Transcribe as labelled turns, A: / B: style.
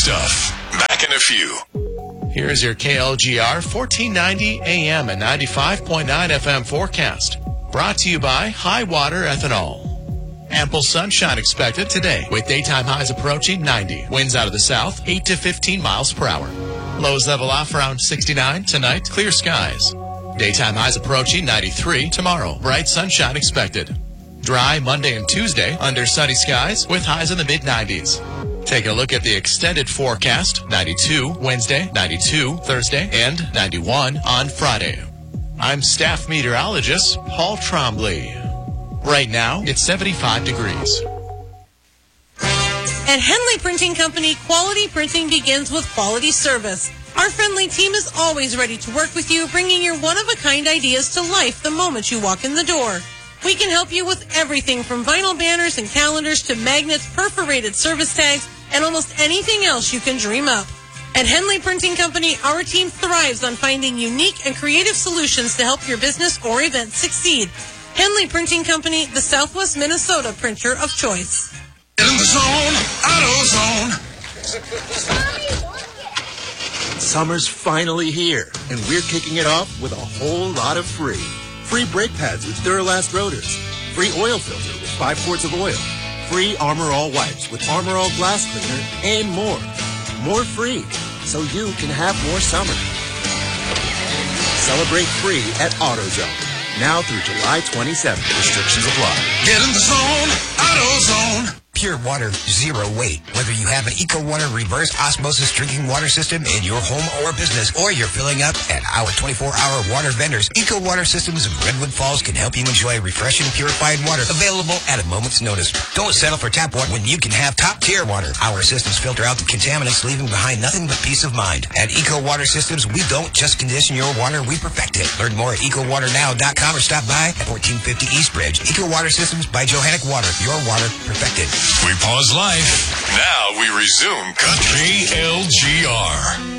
A: stuff. Back in a few.
B: Here's your KLGR 1490 AM and 95.9 FM forecast. Brought to you by High Water Ethanol. Ample sunshine expected today with daytime highs approaching 90. Winds out of the south, 8 to 15 miles per hour. Lows level off around 69 tonight, clear skies. Daytime highs approaching 93 tomorrow. Bright sunshine expected. Dry Monday and Tuesday under sunny skies with highs in the mid-90s. Take a look at the extended forecast. 92 Wednesday, 92 Thursday, and 91 on Friday. I'm staff meteorologist Paul Trombley. Right now, it's 75 degrees.
C: At Henley Printing Company, quality printing begins with quality service. Our friendly team is always ready to work with you, bringing your one-of-a-kind ideas to life the moment you walk in the door. We can help you with everything from vinyl banners and calendars to magnets, perforated service tags, and almost anything else you can dream up. At Henley Printing Company, our team thrives on finding unique and creative solutions to help your business or event succeed. Henley Printing Company, the Southwest Minnesota printer of choice.
A: In the zone, AutoZone.
D: Summer's finally here, and we're kicking it off with a whole lot of free. Free brake pads with Duralast rotors. Free oil filter with 5 quarts of oil. Free Armor All wipes with Armor All glass cleaner, and more. More free, so you can have more summer. Celebrate free at AutoZone. Now through July 27th. Restrictions apply.
A: Get in the zone, AutoZone.
E: Pure water, zero weight. Whether you have an EcoWater reverse osmosis drinking water system in your home or business, or you're filling up at our 24-hour water vendors, EcoWater Systems of Redwood Falls can help you enjoy refreshing, purified water available at a moment's notice. Don't settle for tap water when you can have top-tier water. Our systems filter out the contaminants, leaving behind nothing but peace of mind. At EcoWater Systems, we don't just condition your water, we perfect it. Learn more at EcoWaterNow.com or stop by at 1450 East Bridge. EcoWater Systems by Johannic Water. Your water perfected.
A: We pause life. Now we resume Country LGR.